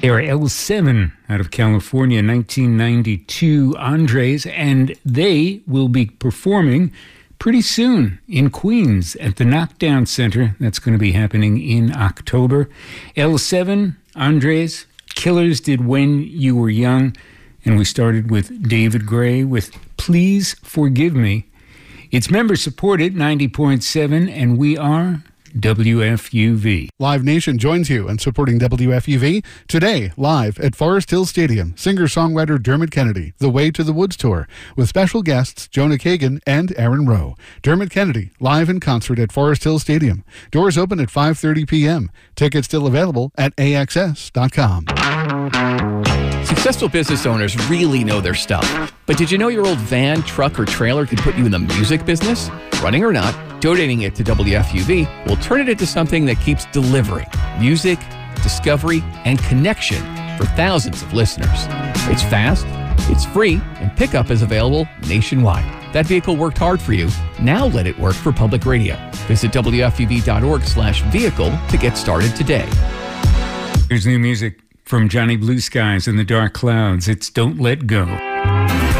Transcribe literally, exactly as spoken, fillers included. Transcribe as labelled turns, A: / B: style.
A: They are L seven out of California, nineteen ninety-two, Andres, and they will be performing pretty soon in Queens at the Knockdown Center. That's going to be happening in October. L seven, Andres, Killers did When You Were Young, and we started with David Gray with Please Forgive Me. It's member-supported, ninety point seven, and we are W F U V.
B: Live Nation joins you in supporting W F U V today, live at Forest Hill Stadium. Singer-songwriter Dermot Kennedy, The Way to the Woods Tour, with special guests Jonah Kagan and Aaron Rowe. Dermot Kennedy, live in concert at Forest Hill Stadium. Doors open at five thirty p.m. Tickets still available at A X S dot com.
C: Successful business owners really know their stuff. But did you know your old van, truck, or trailer could put you in the music business? Running or not, donating it to W F U V will turn it into something that keeps delivering music, discovery, and connection for thousands of listeners. It's fast, it's free, and pickup is available nationwide. That vehicle worked hard for you. Now let it work for public radio. Visit W F U V dot org slash vehicle to get started today.
A: Here's new music from Johnny Blue Skies and the Dark Clouds. It's Don't Let Go.